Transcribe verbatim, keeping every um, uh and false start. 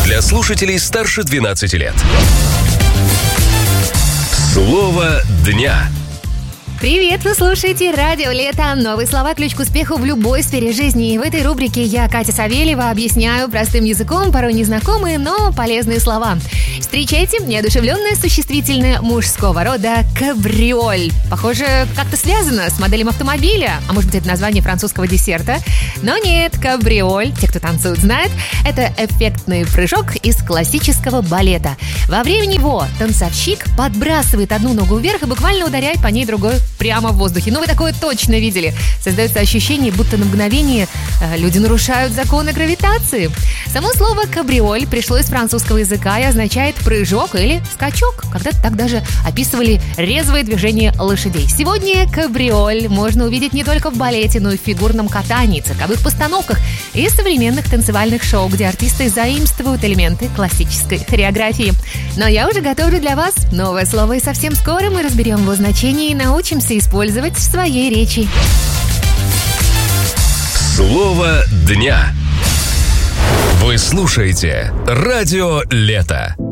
Для слушателей старше двенадцати лет. Слово дня. Привет, вы слушаете Радио Лето. Новые слова – ключ к успеху в любой сфере жизни. И в этой рубрике я, Катя Савельева, объясняю простым языком порой незнакомые, но полезные слова. Встречайте неодушевленное существительное мужского рода «кабриоль». Похоже, как-то связано с моделью автомобиля, а может быть, это название французского десерта. Но нет, кабриоль, те, кто танцует, знают, это эффектный прыжок из классического балета. Во время него танцовщик подбрасывает одну ногу вверх и буквально ударяет по ней другой прямо в воздухе. Ну, вы такое точно видели. Создается ощущение, будто на мгновение э, люди нарушают законы гравитации. Само слово «кабриоль» пришло из французского языка и означает прыжок или скачок. Когда-то так даже описывали резвые движения лошадей. Сегодня кабриоль можно увидеть не только в балете, но и в фигурном катании, цирковых постановках и современных танцевальных шоу, где артисты заимствуют элементы классической хореографии. Но я уже готовлю для вас новое слово, и совсем скоро мы разберем его значение и научимся использовать в своей речи. Слово дня. Вы слушаете Радио Лето.